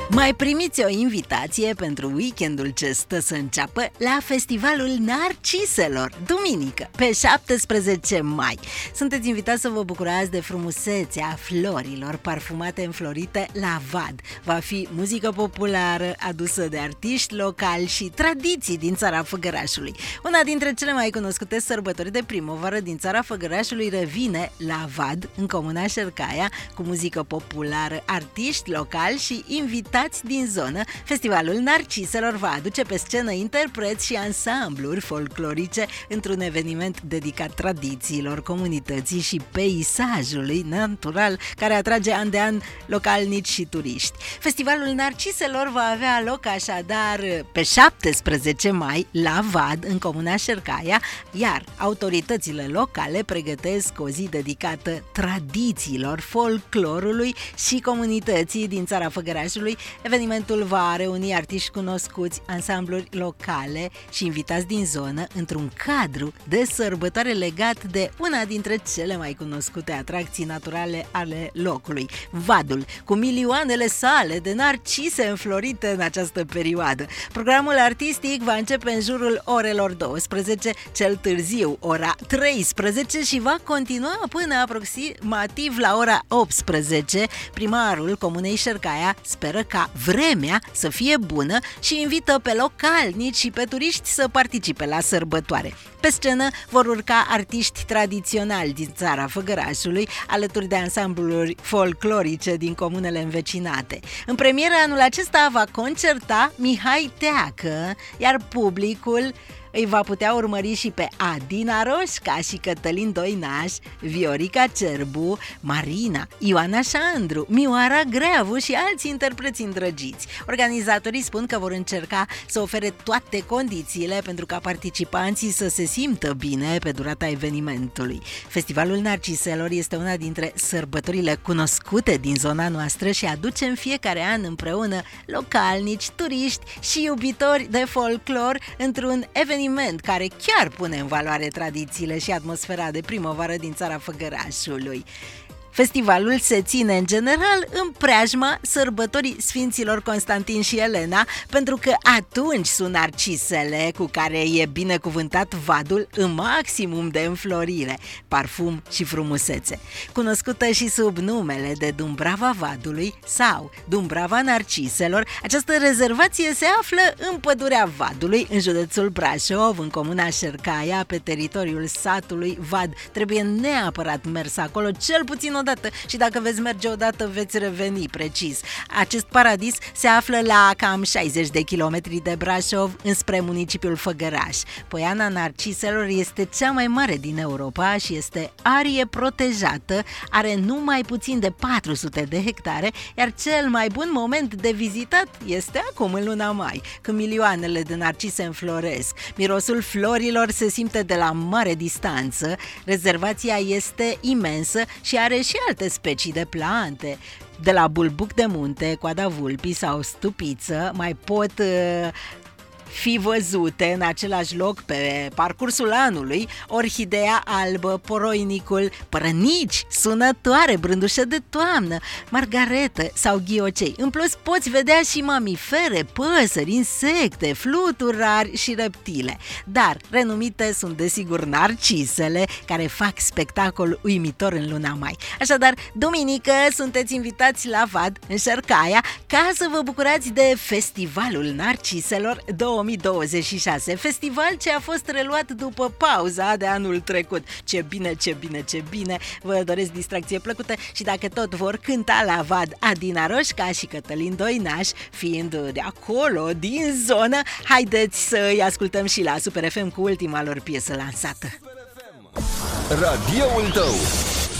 Mai primiți o invitație pentru weekendul ce stă să înceapă la Festivalul Narciselor, duminică, pe 17 mai. Sunteți invitați să vă bucurați de frumusețea florilor parfumate înflorite la vad. Va fi muzică populară adusă de artiști locali și tradiții din țara Făgărașului. Una dintre cele mai cunoscute sărbători de primăvară din țara Făgărașului revine la vad, în comuna Șercaia, cu muzică populară, artiști locali și invitați din zonă. Festivalul Narciselor va aduce pe scenă interpreți și ansambluri folclorice într-un eveniment dedicat tradițiilor, comunității și peisajului natural care atrage an de an localnici și turiști. Festivalul Narciselor va avea loc așadar pe 17 mai la vad, în comuna Șercaia, iar autoritățile locale pregătesc o zi dedicată tradițiilor, folclorului și comunității din țara Făgărașului. Evenimentul va reuni artiști cunoscuți, ansambluri locale și invitați din zonă într-un cadru de sărbătoare legat de una dintre cele mai cunoscute atracții naturale ale locului, vadul, cu milioanele sale de narcise înflorite în această perioadă. Programul artistic va începe în jurul orelor 12, cel târziu ora 13 și va continua până aproximativ la ora 18. Primarul comunei Șercaia speră ca vremea să fie bună și invită pe localnici și pe turiști să participe la sărbătoare. Pe scenă vor urca artiști tradiționali din țara Făgărașului, alături de ansambluri folclorice din comunele învecinate. În premieră anul acesta va concerta Mihai Teacă, iar publicul îi va putea urmări și pe Adina Roșca și Cătălin Doinaș, Viorica Cerbu, Marina, Ioana Șandru, Mioara Greavu și alți interpreți îndrăgiți. Organizatorii spun că vor încerca să ofere toate condițiile pentru ca participanții să se simtă bine pe durata evenimentului. Festivalul Narciselor este una dintre sărbătorile cunoscute din zona noastră și aduce în fiecare an împreună localnici, turiști și iubitori de folclor într-un eveniment care chiar pune în valoare tradițiile și atmosfera de primăvară din țara Făgărașului. Festivalul se ține în general în preajma sărbătorii Sfinților Constantin și Elena, pentru că atunci sunt narcisele cu care e binecuvântat vadul în maximum de înflorire, parfum și frumusețe. Cunoscută și sub numele de Dumbrava Vadului sau Dumbrava Narciselor, această rezervație se află în pădurea Vadului, în județul Brașov, în comuna Șercaia, pe teritoriul satului Vad. Trebuie neapărat mers acolo, cel puțin o dată, și dacă veți merge odată veți reveni precis. Acest paradis se află la cam 60 de kilometri de Brașov, înspre municipiul Făgăraș. Poiana Narciselor este cea mai mare din Europa și este arie protejată, are numai puțin de 400 de hectare, iar cel mai bun moment de vizitat este acum în luna mai, când milioanele de narcise înfloresc. Mirosul florilor se simte de la mare distanță. Rezervația este imensă și are și alte specii de plante. De la bulbuc de munte, coada vulpii sau stupiță mai pot fi văzute în același loc pe parcursul anului orhidea albă, poroinicul, părănici, sunătoare, brândușă de toamnă, margaretă sau ghiocei. În plus poți vedea și mamifere, păsări, insecte, fluturi rari și reptile. Dar renumite sunt desigur narcisele, care fac spectacol uimitor în luna mai. Așadar, duminică sunteți invitați la vad, în Șercaia, ca să vă bucurați de Festivalul Narciselor 2026, festival ce a fost reluat după pauza de anul trecut. Ce bine, ce bine, ce bine! Vă doresc distracție plăcută și dacă tot vor cânta la vad Adina Roșca și Cătălin Doinaș, fiind de acolo, din zonă, haideți să îi ascultăm și la Super FM cu ultima lor piesă lansată. Radioul tău.